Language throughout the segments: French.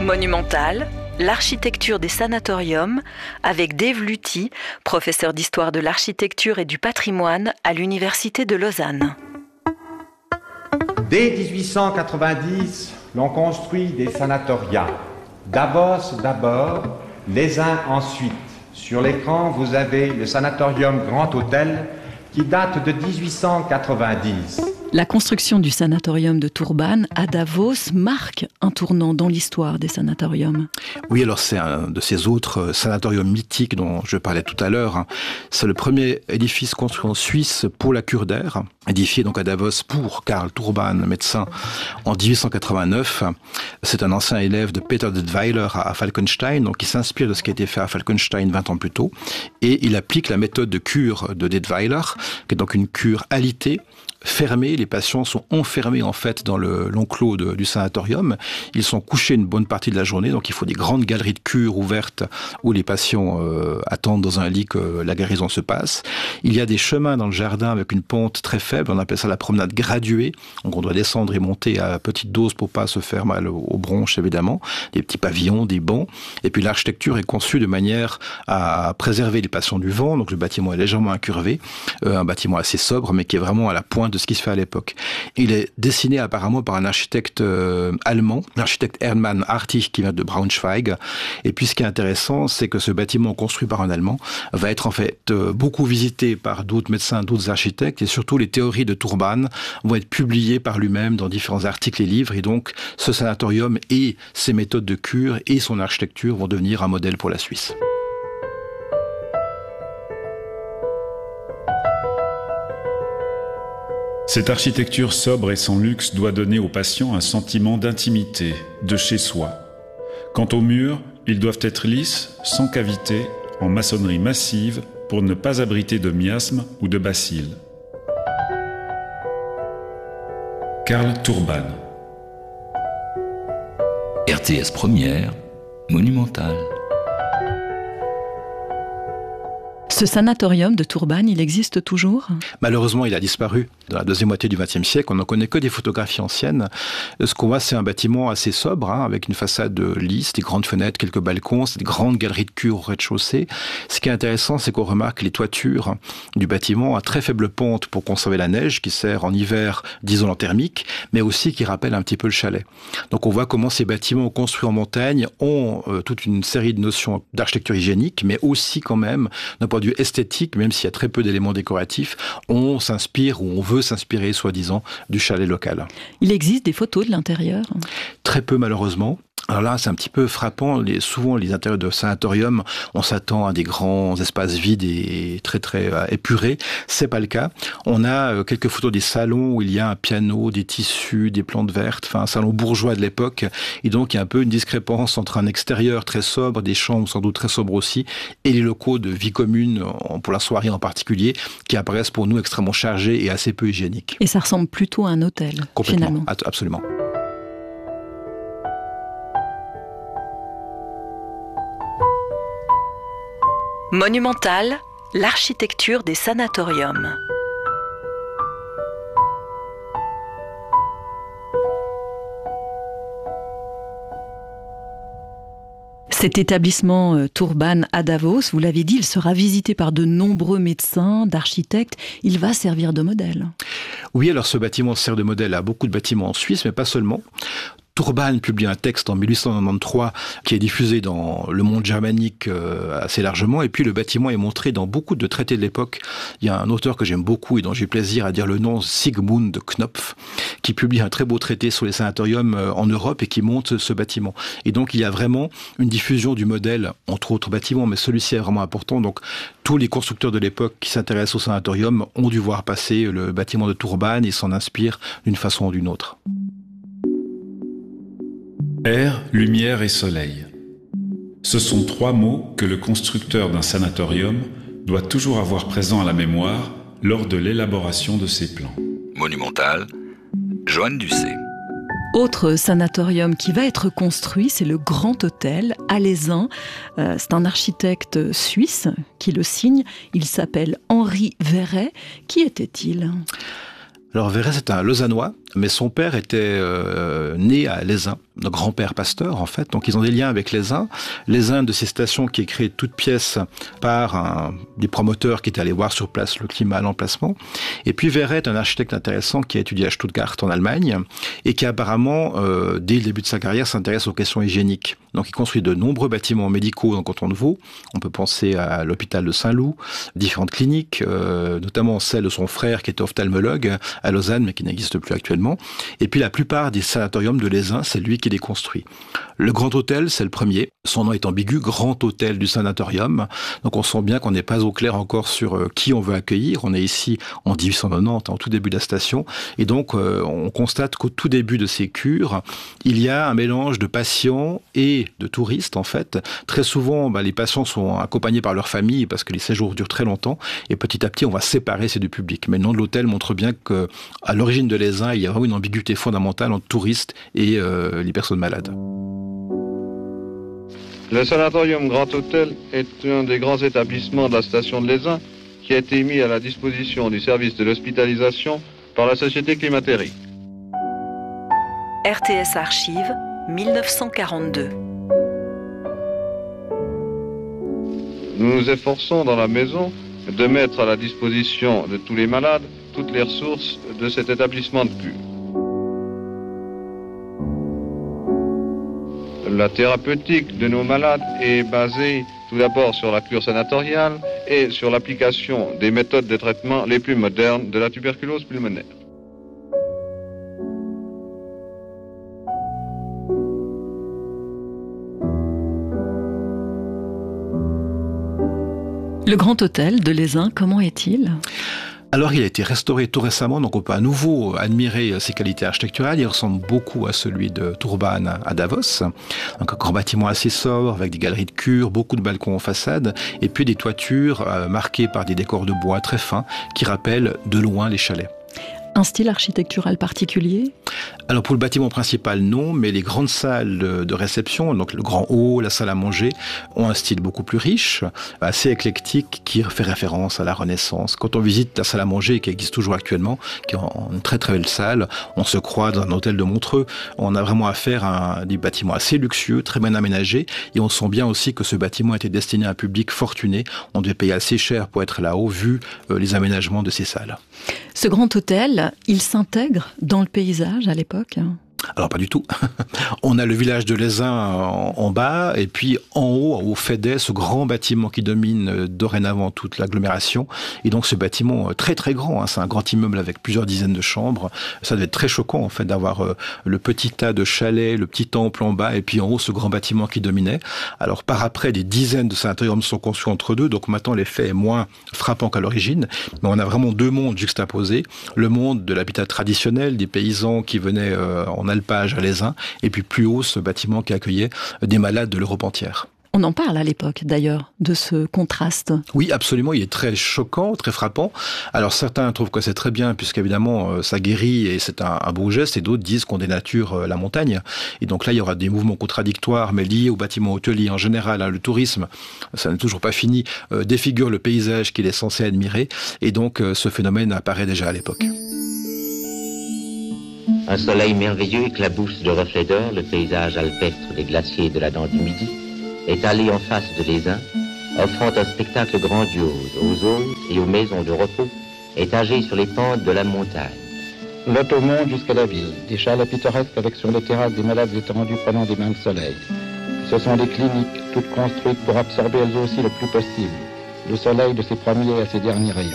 Monumental, l'architecture des sanatoriums, avec Dave Luty, professeur d'histoire de l'architecture et du patrimoine à l'Université de Lausanne. Dès 1890, l'on construit des sanatoria. Davos d'abord, les uns ensuite. Sur l'écran, vous avez le sanatorium Grand Hôtel qui date de 1890. La construction du sanatorium de Turban à Davos marque un tournant dans l'histoire des sanatoriums. Oui, alors c'est un de ces autres sanatoriums mythiques dont je parlais tout à l'heure. C'est le premier édifice construit en Suisse pour la cure d'air, édifié donc à Davos pour Karl Turban, médecin, en 1889. C'est un ancien élève de Peter Detweiler à Falkenstein, donc il s'inspire de ce qui a été fait à Falkenstein 20 ans plus tôt, et il applique la méthode de cure de Detweiler, qui est donc une cure alitée, fermés, les patients sont enfermés en fait dans l'enclos du sanatorium. Ils sont couchés une bonne partie de la journée, donc il faut des grandes galeries de cure ouvertes où les patients attendent dans un lit que la guérison se passe. Il y a des chemins dans le jardin avec une pente très faible, on appelle ça la promenade graduée, donc on doit descendre et monter à petite dose pour pas se faire mal aux bronches évidemment, des petits pavillons, des bancs, et puis l'architecture est conçue de manière à préserver les patients du vent, donc le bâtiment est légèrement incurvé, un bâtiment assez sobre mais qui est vraiment à la pointe de ce qui se fait à l'époque. Il est dessiné apparemment par un architecte allemand, l'architecte Hermann Artig qui vient de Braunschweig. Et puis ce qui est intéressant, c'est que ce bâtiment construit par un Allemand va être en fait beaucoup visité par d'autres médecins, d'autres architectes, et surtout les théories de Turban vont être publiées par lui-même dans différents articles et livres. Et donc ce sanatorium et ses méthodes de cure et son architecture vont devenir un modèle pour la Suisse. Cette architecture sobre et sans luxe doit donner aux patients un sentiment d'intimité, de chez soi. Quant aux murs, ils doivent être lisses, sans cavité, en maçonnerie massive pour ne pas abriter de miasmes ou de bacilles. Karl Turban. RTS Première, Monumental. Ce sanatorium de Turban, il existe toujours ? Malheureusement, il a disparu dans la deuxième moitié du XXe siècle. On n'en connaît que des photographies anciennes. Ce qu'on voit, c'est un bâtiment assez sobre, avec une façade lisse, des grandes fenêtres, quelques balcons, des grandes galeries de cure au rez-de-chaussée. Ce qui est intéressant, c'est qu'on remarque les toitures du bâtiment à très faible pente pour conserver la neige, qui sert en hiver d'isolant thermique, mais aussi qui rappelle un petit peu le chalet. Donc on voit comment ces bâtiments construits en montagne ont toute une série de notions d'architecture hygiénique, mais aussi quand même, d'un point de vue esthétique, même s'il y a très peu d'éléments décoratifs, on s'inspire ou on veut s'inspirer, soi-disant, du chalet local. Il existe des photos de l'intérieur ? Très peu, malheureusement. Alors là, c'est un petit peu frappant. Souvent, les intérieurs de sanatorium, on s'attend à des grands espaces vides et très, très épurés. C'est pas le cas. On a quelques photos des salons où il y a un piano, des tissus, des plantes vertes, enfin, un salon bourgeois de l'époque. Et donc, il y a un peu une discrépance entre un extérieur très sobre, des chambres sans doute très sobres aussi, et les locaux de vie commune, pour la soirée en particulier, qui apparaissent pour nous extrêmement chargés et assez peu hygiéniques. Et ça ressemble plutôt à un hôtel, complètement, finalement. Absolument. Monumental, l'architecture des sanatoriums. Cet établissement Turban à Davos, vous l'avez dit, il sera visité par de nombreux médecins, d'architectes. Il va servir de modèle. Oui, alors ce bâtiment sert de modèle à beaucoup de bâtiments en Suisse, mais pas seulement. Turban publie un texte en 1893 qui est diffusé dans le monde germanique assez largement, et puis le bâtiment est montré dans beaucoup de traités de l'époque. Il y a un auteur que j'aime beaucoup et dont j'ai plaisir à dire le nom, Sigmund Knopf, qui publie un très beau traité sur les sanatoriums en Europe et qui montre ce bâtiment. Et donc il y a vraiment une diffusion du modèle, entre autres bâtiments, mais celui-ci est vraiment important. Donc tous les constructeurs de l'époque qui s'intéressent au sanatorium ont dû voir passer le bâtiment de Turban et s'en inspirent d'une façon ou d'une autre. Air, lumière et soleil. Ce sont trois mots que le constructeur d'un sanatorium doit toujours avoir présents à la mémoire lors de l'élaboration de ses plans. Monumental, Joanne Ducé. Autre sanatorium qui va être construit, c'est le Grand Hôtel à Lézin. C'est un architecte suisse qui le signe. Il s'appelle Henri Verret. Qui était-il ? Alors Verret, c'est un Lausannois, mais son père était né à Lézin. grand-père pasteur, en fait. Donc, ils ont des liens avec l'Aisin. L'Aisin de ces stations qui est créé de toutes pièces par des promoteurs qui étaient allés voir sur place le climat, l'emplacement. Et puis, Verret est un architecte intéressant qui a étudié à Stuttgart, en Allemagne, et qui apparemment, dès le début de sa carrière, s'intéresse aux questions hygiéniques. Donc, il construit de nombreux bâtiments médicaux dans le canton de Vaud. On peut penser à l'hôpital de Saint-Loup, différentes cliniques, notamment celle de son frère qui était ophtalmologue à Lausanne, mais qui n'existe plus actuellement. Et puis, la plupart des sanatoriums de l'Aisin, c'est lui qui les construit. Le Grand Hôtel, c'est le premier. Son nom est ambigu, Grand Hôtel du Sanatorium. Donc, on sent bien qu'on n'est pas au clair encore sur qui on veut accueillir. On est ici en 1890, en tout début de la station. Et donc, on constate qu'au tout début de ces cures, il y a un mélange de patients et de touristes, en fait. Très souvent, les patients sont accompagnés par leur famille parce que les séjours durent très longtemps. Et petit à petit, on va séparer ces deux publics. Mais le nom de l'hôtel montre bien qu'à l'origine de l'Aisin, il y a vraiment une ambiguïté fondamentale entre touristes et les personnes malades. Le sanatorium Grand Hôtel est un des grands établissements de la station de l'Aisin qui a été mis à la disposition du service de l'hospitalisation par la société Climatérie. RTS Archives, 1942. Nous nous efforçons dans la maison de mettre à la disposition de tous les malades toutes les ressources de cet établissement de cure. La thérapeutique de nos malades est basée tout d'abord sur la cure sanatoriale et sur l'application des méthodes de traitement les plus modernes de la tuberculose pulmonaire. Le Grand Hôtel de l'Aisin, comment est-il ? Alors, il a été restauré tout récemment, donc on peut à nouveau admirer ses qualités architecturales. Il ressemble beaucoup à celui de Turban à Davos. Donc, un grand bâtiment assez sobre, avec des galeries de cure, beaucoup de balcons en façade, et puis des toitures marquées par des décors de bois très fins qui rappellent de loin les chalets. Un style architectural particulier ? Alors pour le bâtiment principal, non, mais les grandes salles de réception, donc le grand hall, la salle à manger, ont un style beaucoup plus riche, assez éclectique, qui fait référence à la Renaissance. Quand on visite la salle à manger, qui existe toujours actuellement, qui est une très très belle salle, on se croit dans un hôtel de Montreux. On a vraiment affaire à des bâtiments assez luxueux, très bien aménagés, et on sent bien aussi que ce bâtiment était destiné à un public fortuné. On devait payer assez cher pour être là-haut, vu les aménagements de ces salles. Ce grand hôtel, il s'intègre dans le paysage à l'époque ? Alors pas du tout. On a le village de l'Aisin en bas et puis en haut, au Fédet, ce grand bâtiment qui domine dorénavant toute l'agglomération. Et donc ce bâtiment très très grand, c'est un grand immeuble avec plusieurs dizaines de chambres. Ça devait être très choquant en fait d'avoir le petit tas de chalets, le petit temple en bas et puis en haut ce grand bâtiment qui dominait. Alors par après, des dizaines de sanatoriums sont construits entre deux, donc maintenant l'effet est moins frappant qu'à l'origine. Mais on a vraiment deux mondes juxtaposés. Le monde de l'habitat traditionnel, des paysans qui venaient en alpage à l'Aisin, et puis plus haut, ce bâtiment qui accueillait des malades de l'Europe entière. On en parle à l'époque, d'ailleurs, de ce contraste. Oui, absolument. Il est très choquant, très frappant. Alors, certains trouvent que c'est très bien, puisqu'évidemment, ça guérit et c'est un beau geste, et d'autres disent qu'on dénature la montagne. Et donc là, il y aura des mouvements contradictoires, mais liés au bâtiment hôtelier en général. Le tourisme, ça n'est toujours pas fini, défigure le paysage qu'il est censé admirer. Et donc, ce phénomène apparaît déjà à l'époque. Un soleil merveilleux éclabousse de reflets d'or le paysage alpestre des glaciers de la dent du Midi, étalé en face de l'Aisin, offrant un spectacle grandiose aux hôtes et aux maisons de repos étagées sur les pentes de la montagne. L'auto monte jusqu'à la ville, des chalets pittoresques avec sur les terrasses des malades étendus prenant des bains de soleil. Ce sont des cliniques, toutes construites pour absorber elles aussi le plus possible le soleil de ses premiers à ses derniers rayons.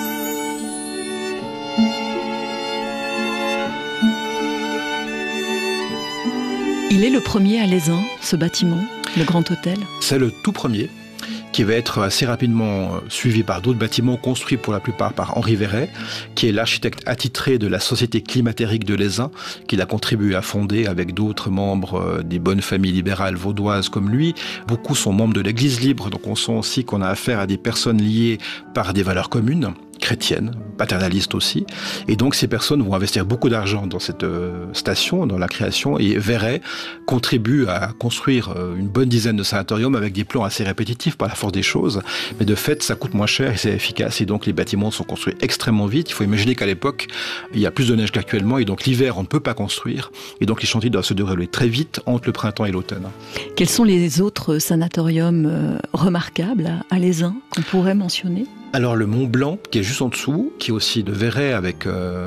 Il est le premier à l'Aisin, ce bâtiment, le Grand Hôtel. C'est le tout premier, qui va être assez rapidement suivi par d'autres bâtiments construits pour la plupart par Henri Verret, qui est l'architecte attitré de la Société climatérique de l'Aisin, qu'il a contribué à fonder avec d'autres membres des bonnes familles libérales vaudoises comme lui. Beaucoup sont membres de l'Église libre, donc on sent aussi qu'on a affaire à des personnes liées par des valeurs communes. chrétienne, paternaliste aussi. Et donc ces personnes vont investir beaucoup d'argent dans cette station, dans la création, et Verret contribue à construire une bonne dizaine de sanatoriums avec des plans assez répétitifs par la force des choses. Mais de fait, ça coûte moins cher et c'est efficace. Et donc les bâtiments sont construits extrêmement vite. Il faut imaginer qu'à l'époque, il y a plus de neige qu'actuellement. Et donc l'hiver, on ne peut pas construire. Et donc les chantiers doivent se dérouler très vite entre le printemps et l'automne. Quels sont les autres sanatoriums remarquables à l'Aisin qu'on pourrait mentionner ? Alors le Mont Blanc, qui est juste en dessous, qui est aussi de Verret avec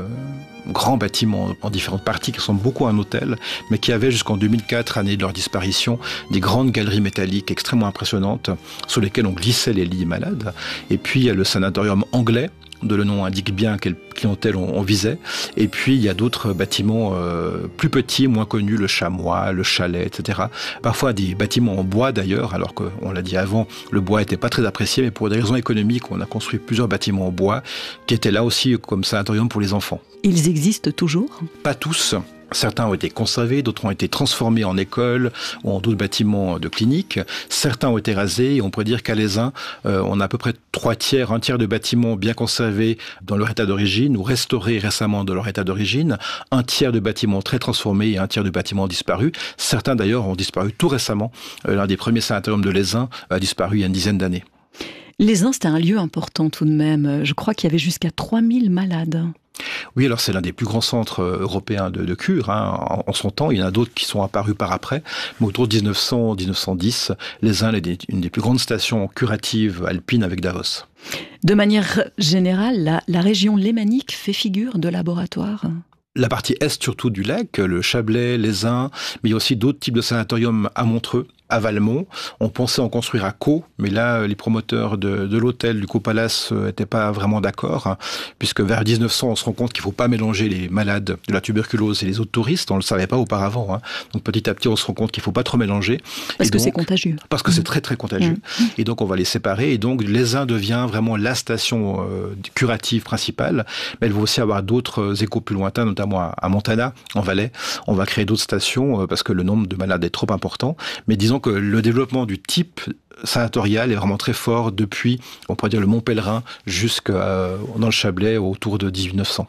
grands bâtiments en différentes parties, qui ressemblent beaucoup à un hôtel, mais qui avait jusqu'en 2004, année de leur disparition, des grandes galeries métalliques extrêmement impressionnantes sur lesquelles on glissait les lits malades. Et puis il y a le sanatorium anglais, de le nom indique bien quelle clientèle on visait. Et puis, il y a d'autres bâtiments plus petits, moins connus, le Chamois, le Chalet, etc. Parfois, des bâtiments en bois, d'ailleurs, alors qu'on l'a dit avant, le bois n'était pas très apprécié, mais pour des raisons économiques, on a construit plusieurs bâtiments en bois qui étaient là aussi comme sanatorium pour les enfants. Ils existent toujours ? Pas tous. Certains ont été conservés, d'autres ont été transformés en écoles ou en d'autres bâtiments de cliniques. Certains ont été rasés et on pourrait dire qu'à l'Aisin, on a à peu près un tiers de bâtiments bien conservés dans leur état d'origine ou restaurés récemment dans leur état d'origine, un tiers de bâtiments très transformés et un tiers de bâtiments disparus. Certains d'ailleurs ont disparu tout récemment. L'un des premiers sanatoriums de l'Aisin a disparu il y a une dizaine d'années. L'Aisin, c'était un lieu important tout de même. Je crois qu'il y avait jusqu'à 3000 malades. Oui, alors c'est l'un des plus grands centres européens de cure. En son temps, il y en a d'autres qui sont apparus par après. Mais autour de 1900-1910, l'Aisin est une des plus grandes stations curatives alpines avec Davos. De manière générale, la région lémanique fait figure de laboratoire ? La partie est surtout du lac, le Chablais, l'Aisin, mais il y a aussi d'autres types de sanatoriums à Montreux, à Valmont. On pensait en construire à Caux, mais là, les promoteurs de l'hôtel du Caux Palace n'étaient pas vraiment d'accord, puisque vers 1900, on se rend compte qu'il ne faut pas mélanger les malades de la tuberculose et les autres touristes. On ne le savait pas auparavant. Donc petit à petit, on se rend compte qu'il ne faut pas trop mélanger. Parce que c'est contagieux. Parce que c'est très très contagieux. Et donc on va les séparer. Et donc l'Aisin devient vraiment la station curative principale. Mais elle va aussi avoir d'autres échos plus lointains, notamment à Montana, en Valais. On va créer d'autres stations parce que le nombre de malades est trop important. Mais disons que le développement du type sanatorial est vraiment très fort depuis, on pourrait dire, le Mont Pèlerin jusqu'à dans le Chablais autour de 1900.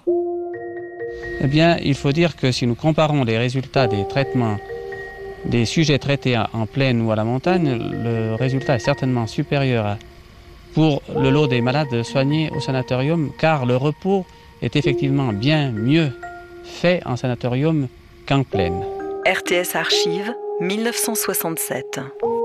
Eh bien, il faut dire que si nous comparons les résultats des traitements des sujets traités en plaine ou à la montagne, le résultat est certainement supérieur pour le lot des malades soignés au sanatorium, car le repos est effectivement bien mieux fait en sanatorium qu'en plaine. RTS Archives, 1967.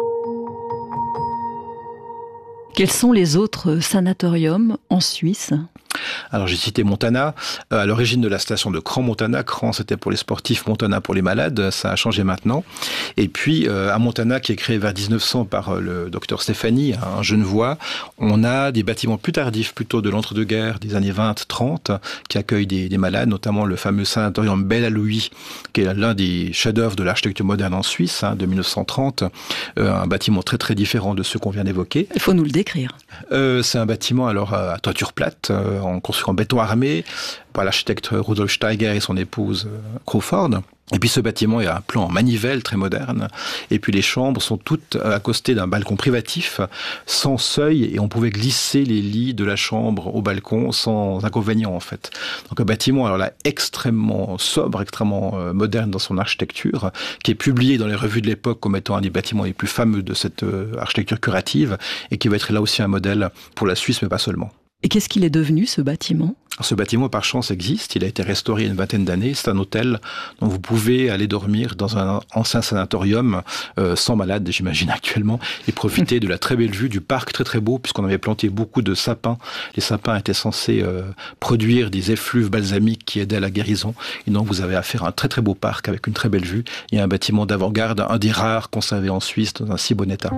Quels sont les autres sanatoriums en Suisse ? Alors j'ai cité Montana, à l'origine de la station de Crans-Montana. Crans, c'était pour les sportifs, Montana pour les malades, ça a changé maintenant. Et puis à Montana, qui est créé vers 1900 par le docteur Stéphanie, un Genevois, on a des bâtiments plus tardifs, plutôt de l'entre-deux-guerres, des années 20-30, qui accueillent des malades, notamment le fameux sanatorium Belle-à-Louis, qui est l'un des chefs-d'œuvre de l'architecture moderne en Suisse, de 1930, un bâtiment très très différent de ceux qu'on vient d'évoquer. Il faut nous le décrire. C'est un bâtiment alors à toiture plate, construit en béton armé par l'architecte Rudolf Steiger et son épouse Crawford. Et puis ce bâtiment est un plan en manivelle très moderne. Et puis les chambres sont toutes accostées d'un balcon privatif, sans seuil, et on pouvait glisser les lits de la chambre au balcon sans inconvénient en fait. Donc un bâtiment alors là extrêmement sobre, extrêmement moderne dans son architecture, qui est publié dans les revues de l'époque comme étant un des bâtiments les plus fameux de cette architecture curative, et qui va être là aussi un modèle pour la Suisse, mais pas seulement. Et qu'est-ce qu'il est devenu, ce bâtiment ? Ce bâtiment, par chance, existe. Il a été restauré il y a une vingtaine d'années. C'est un hôtel dont vous pouvez aller dormir dans un ancien sanatorium, sans malade, j'imagine, actuellement, et profiter de la très belle vue du parc, très très beau, puisqu'on avait planté beaucoup de sapins. Les sapins étaient censés produire des effluves balsamiques qui aidaient à la guérison. Et donc, vous avez affaire à un très très beau parc avec une très belle vue. Il y a un bâtiment d'avant-garde, un des rares conservés en Suisse dans un si bon état.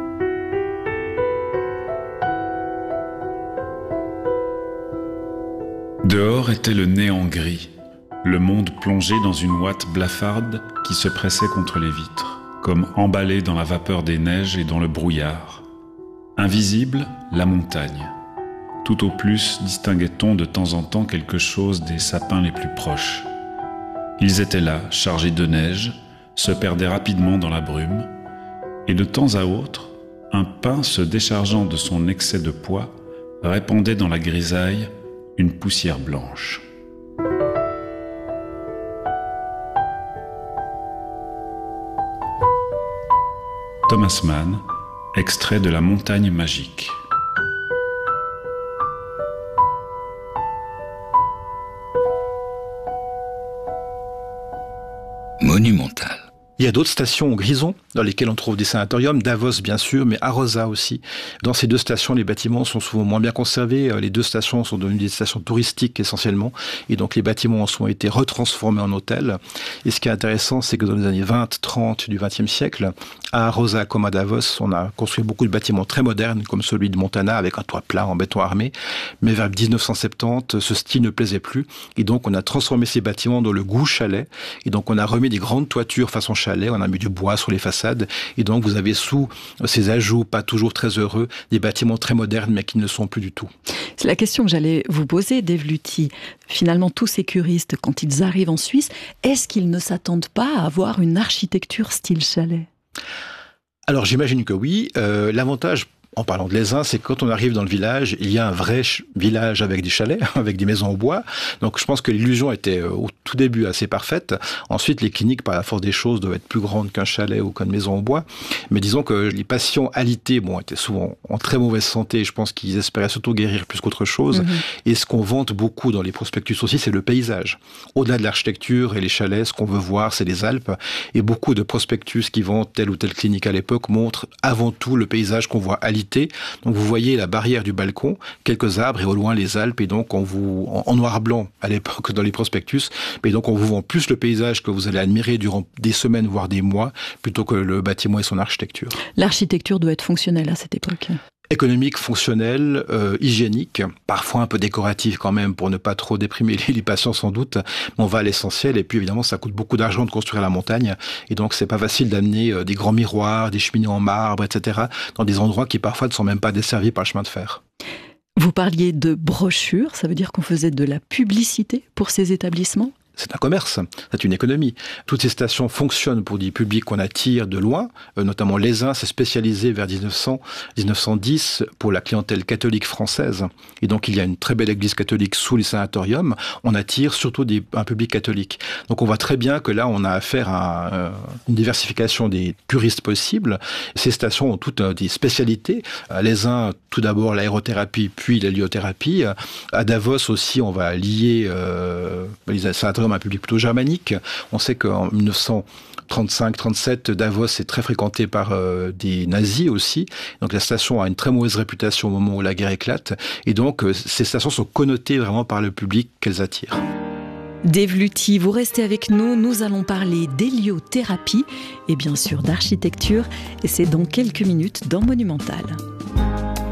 Dehors était le néant gris, le monde plongé dans une ouate blafarde qui se pressait contre les vitres, comme emballé dans la vapeur des neiges et dans le brouillard. Invisible, la montagne. Tout au plus distinguait-on de temps en temps quelque chose des sapins les plus proches. Ils étaient là, chargés de neige, se perdaient rapidement dans la brume, et de temps à autre, un pin se déchargeant de son excès de poids répandait dans la grisaille une poussière blanche. Thomas Mann, extrait de La Montagne magique. Monumental. Il y a d'autres stations au Grison dans lesquelles on trouve des sanatoriums, Davos bien sûr, mais Arosa aussi. Dans ces deux stations, les bâtiments sont souvent moins bien conservés. Les deux stations sont devenues des stations touristiques essentiellement, et donc les bâtiments ont été retransformés en hôtels. Et ce qui est intéressant, c'est que dans les années 20-30 du XXe siècle, à Arosa comme à Davos, on a construit beaucoup de bâtiments très modernes, comme celui de Montana, avec un toit plat en béton armé. Mais vers 1970, ce style ne plaisait plus, et donc on a transformé ces bâtiments dans le goût chalet, et donc on a remis des grandes toitures façon chalet, on a mis du bois sur les façades, et donc vous avez sous ces ajouts pas toujours très heureux des bâtiments très modernes mais qui ne le sont plus du tout. C'est la question que j'allais vous poser, Dave Luthi. Finalement, tous ces curistes, quand ils arrivent en Suisse, est-ce qu'ils ne s'attendent pas à avoir une architecture style chalet ? Alors j'imagine que oui. L'avantage, en parlant de l'Aisin, c'est que quand on arrive dans le village, il y a un vrai village avec des chalets, avec des maisons en bois. Donc je pense que l'illusion était au tout début assez parfaite. Ensuite, les cliniques, par la force des choses, doivent être plus grandes qu'un chalet ou qu'une maison en bois. Mais disons que les patients alités, étaient souvent en très mauvaise santé. Je pense qu'ils espéraient s'auto-guérir plus qu'autre chose. Mmh. Et ce qu'on vante beaucoup dans les prospectus aussi, c'est le paysage. Au-delà de l'architecture et les chalets, ce qu'on veut voir, c'est les Alpes. Et beaucoup de prospectus qui vantent telle ou telle clinique à l'époque montrent avant tout le paysage qu'on voit alité. Donc vous voyez la barrière du balcon, quelques arbres et au loin les Alpes, et donc en noir-blanc à l'époque dans les prospectus, et donc on vous vend plus le paysage que vous allez admirer durant des semaines voire des mois plutôt que le bâtiment et son architecture. L'architecture doit être fonctionnelle à cette époque. Économique, fonctionnel, hygiénique, parfois un peu décoratif quand même pour ne pas trop déprimer les patients sans doute, mais on va à l'essentiel. Et puis évidemment ça coûte beaucoup d'argent de construire la montagne, et donc c'est pas facile d'amener des grands miroirs, des cheminées en marbre, etc. dans des endroits qui parfois ne sont même pas desservis par le chemin de fer. Vous parliez de brochures, ça veut dire qu'on faisait de la publicité pour ces établissements ? C'est un commerce, c'est une économie. Toutes ces stations fonctionnent pour des publics qu'on attire de loin, notamment l'Aisin s'est spécialisé vers 1910 pour la clientèle catholique française. Et donc il y a une très belle église catholique sous les sanatoriums, on attire surtout un public catholique. Donc on voit très bien que là on a affaire à une diversification des curistes possibles. Ces stations ont toutes des spécialités. À l'Aisin, tout d'abord l'aérothérapie, puis l'héliothérapie. À Davos aussi, on va lier les sanatoriums à un public plutôt germanique. On sait qu'en 1935-37, Davos est très fréquenté par des nazis aussi. Donc la station a une très mauvaise réputation au moment où la guerre éclate. Et donc ces stations sont connotées vraiment par le public qu'elles attirent. Dave Luthi, vous restez avec nous. Nous allons parler d'héliothérapie et bien sûr d'architecture. Et c'est dans quelques minutes dans Monumental.